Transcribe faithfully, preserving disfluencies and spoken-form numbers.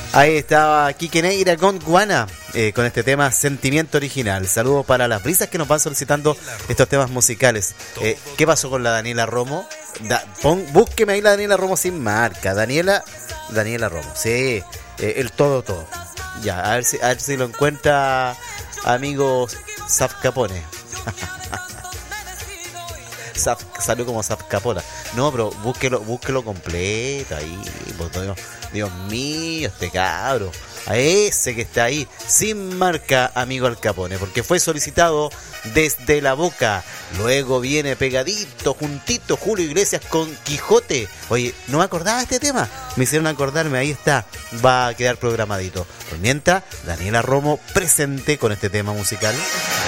Ahí estaba Quique Neira con Guana, eh, con este tema Sentimiento Original. Saludos para las brisas que nos van solicitando estos temas musicales. Eh, ¿Qué pasó con la Daniela Romo? Da, pon, búsqueme ahí la Daniela Romo sin marca. Daniela, Daniela Romo, sí, eh, el todo, todo. Ya, a ver si, a ver si lo encuentra, amigo Saf Capone. Zap, salió como Zap Capola. No, pero búsquelo, búsquelo completo ahí. Dios, Dios mío, este cabro. A ese que está ahí, sin marca, amigo Al Capone, porque fue solicitado desde la boca. Luego viene pegadito, juntito, Julio Iglesias con Quijote. Oye, no me acordaba de este tema. Me hicieron acordarme, ahí está. Va a quedar programadito. Por mientras, Daniela Romo presente con este tema musical.